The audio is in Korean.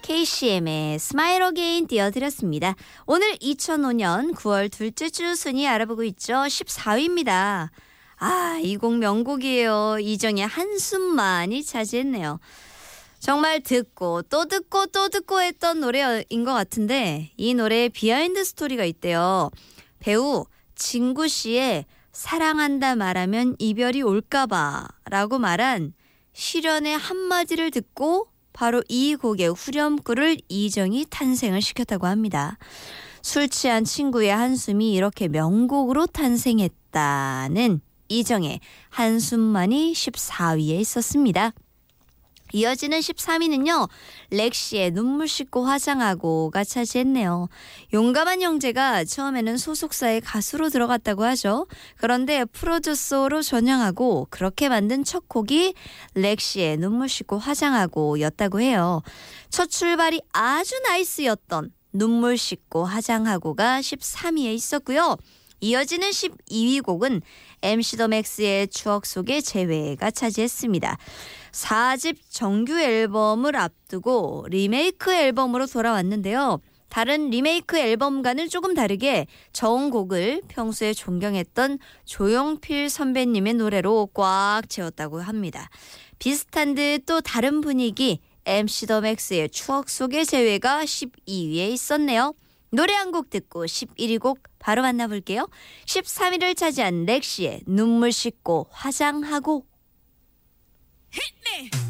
KCM의 스마일 어게인 띄워드렸습니다. 오늘 2005년 9월 둘째 주 순위 알아보고 있죠. 14위입니다. 이 곡 명곡이에요. 이정의 한숨만이 차지했네요. 정말 듣고 또 듣고 또 듣고 했던 노래인 것 같은데 이 노래에 비하인드 스토리가 있대요. 배우 진구 씨의 사랑한다 말하면 이별이 올까봐 라고 말한 시련의 한마디를 듣고 바로 이 곡의 후렴구를 이정이 탄생을 시켰다고 합니다. 술 취한 친구의 한숨이 이렇게 명곡으로 탄생했다는 이정의 한숨만이 14위에 있었습니다. 이어지는 13위는요. 렉시의 눈물 씻고 화장하고가 차지했네요. 용감한 형제가 처음에는 소속사의 가수로 들어갔다고 하죠. 그런데 프로듀서로 전향하고 그렇게 만든 첫 곡이 렉시의 눈물 씻고 화장하고였다고 해요. 첫 출발이 아주 나이스였던 눈물 씻고 화장하고가 13위에 있었고요. 이어지는 12위 곡은 MC 더 맥스의 추억 속의 재회가 차지했습니다. 4집 정규 앨범을 앞두고 리메이크 앨범으로 돌아왔는데요. 다른 리메이크 앨범과는 조금 다르게 저음곡을 평소에 존경했던 조용필 선배님의 노래로 꽉 채웠다고 합니다. 비슷한 듯 또 다른 분위기 MC 더 맥스의 추억 속의 재회가 12위에 있었네요. 노래 한 곡 듣고 11위 곡 바로 만나볼게요. 13위를 차지한 렉시의 눈물 씻고 화장하고. Hit me!